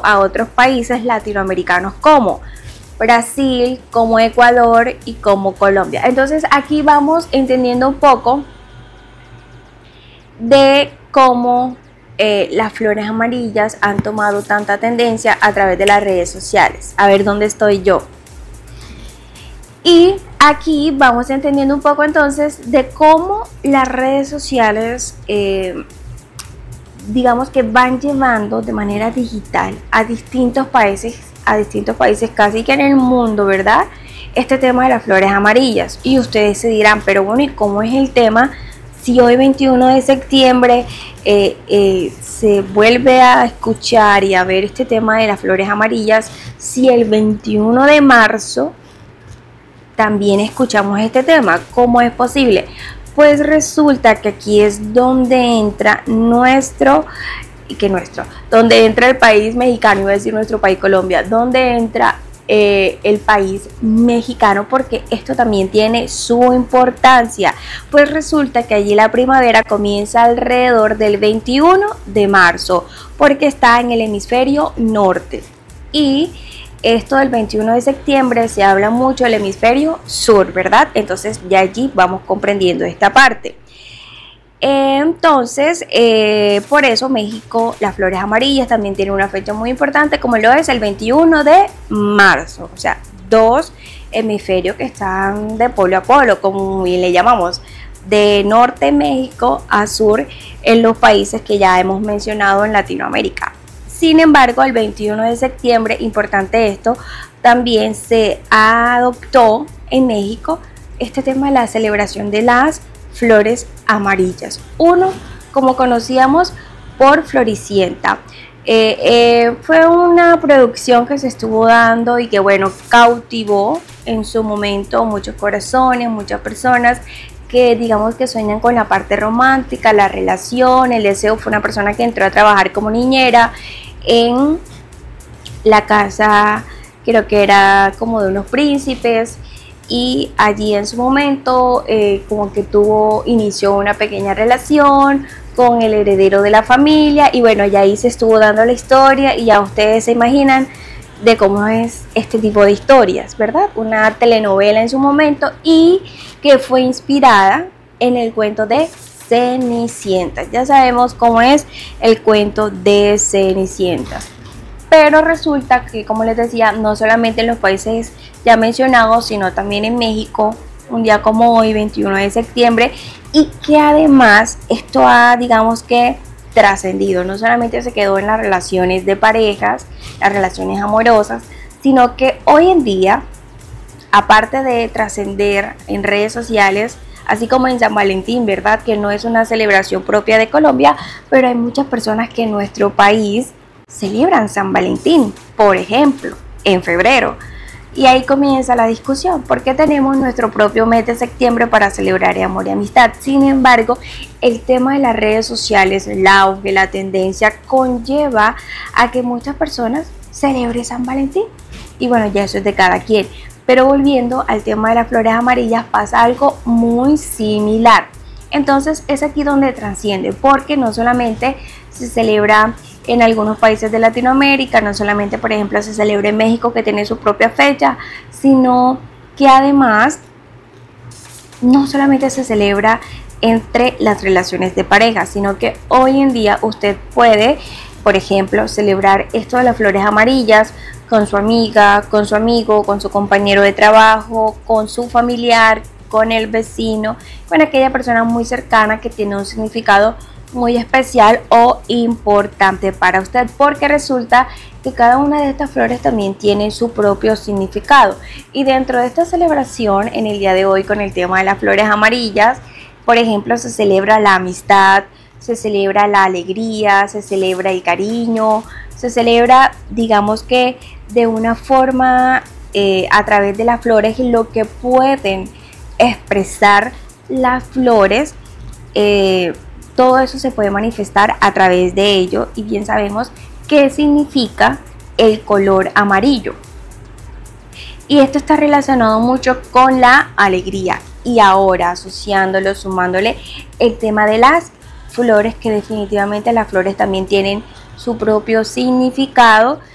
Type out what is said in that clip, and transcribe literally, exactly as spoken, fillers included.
a otros países latinoamericanos como Brasil, como Ecuador y como Colombia. Entonces aquí vamos entendiendo un poco de cómo eh, las flores amarillas han tomado tanta tendencia a través de las redes sociales. A ver dónde estoy yo. Y aquí vamos entendiendo un poco entonces de cómo las redes sociales eh, digamos que van llevando de manera digital a distintos países, a distintos países casi que en el mundo, ¿verdad? Este tema de las flores amarillas. Y ustedes se dirán, pero bueno, ¿y cómo es el tema? Si hoy veintiuno de septiembre eh, eh, se vuelve a escuchar y a ver este tema de las flores amarillas, si el veintiuno de marzo también escuchamos este tema, ¿cómo es posible? Pues resulta que aquí es donde entra nuestro, y que nuestro, donde entra el país mexicano, iba a decir nuestro país Colombia, donde entra eh, el país mexicano, porque esto también tiene su importancia. Pues resulta que allí la primavera comienza alrededor del veintiuno de marzo, porque está en el hemisferio norte. Y esto del veintiuno de septiembre se habla mucho del hemisferio sur, ¿verdad? Entonces ya allí vamos comprendiendo esta parte. Entonces, eh, por eso México, las flores amarillas también tiene una fecha muy importante, como lo es el veintiuno de marzo. O sea, dos hemisferios que están de polo a polo, como bien le llamamos, de norte México a sur en los países que ya hemos mencionado en Latinoamérica. Sin embargo, el veintiuno de septiembre, importante esto, también se adoptó en México este tema de la celebración de las flores amarillas. Uno, como conocíamos, por Floricienta. Eh, eh, fue una producción que se estuvo dando y que, bueno, cautivó en su momento muchos corazones, muchas personas que digamos que sueñan con la parte romántica, la relación, el deseo. Fue una persona que entró a trabajar como niñera en la casa, creo que era como de unos príncipes, y allí en su momento eh, como que tuvo, inició una pequeña relación con el heredero de la familia, y bueno, ya ahí se estuvo dando la historia, y ya ustedes se imaginan de cómo es este tipo de historias, ¿verdad? Una telenovela en su momento, y que fue inspirada en el cuento de Cenicienta. Ya sabemos cómo es el cuento de Cenicienta. Pero resulta que, como les decía, no solamente en los países ya mencionados, sino también en México, un día como hoy, veintiuno de septiembre, y que además esto ha, digamos que, trascendido. No solamente se quedó en las relaciones de parejas, las relaciones amorosas, sino que hoy en día, aparte de trascender en redes sociales, así como en San Valentín, ¿verdad? Que no es una celebración propia de Colombia, pero hay muchas personas que en nuestro país celebran San Valentín, por ejemplo, en febrero. Y ahí comienza la discusión, porque tenemos nuestro propio mes de septiembre para celebrar el amor y amistad. Sin embargo, el tema de las redes sociales, el auge, la tendencia, conlleva a que muchas personas celebren San Valentín. Y bueno, ya eso es de cada quien. Pero volviendo al tema de las flores amarillas, pasa algo muy similar. Entonces es aquí donde trasciende, porque no solamente se celebra en algunos países de Latinoamérica, no solamente, por ejemplo, se celebra en México, que tiene su propia fecha, sino que además no solamente se celebra entre las relaciones de pareja, sino que hoy en día usted puede, por ejemplo, celebrar esto de las flores amarillas con su amiga, con su amigo, con su compañero de trabajo, con su familiar, con el vecino, con aquella persona muy cercana que tiene un significado muy especial o importante para usted, porque resulta que cada una de estas flores también tiene su propio significado. Y dentro de esta celebración, en el día de hoy, con el tema de las flores amarillas, por ejemplo, se celebra la amistad, se celebra la alegría, se celebra el cariño, se celebra, digamos que de una forma eh, a través de las flores, lo que pueden expresar las flores, eh, todo eso se puede manifestar a través de ello, y bien sabemos qué significa el color amarillo. Y esto está relacionado mucho con la alegría. Y ahora asociándolo, sumándole el tema de las flores, que definitivamente las flores también tienen su propio significado,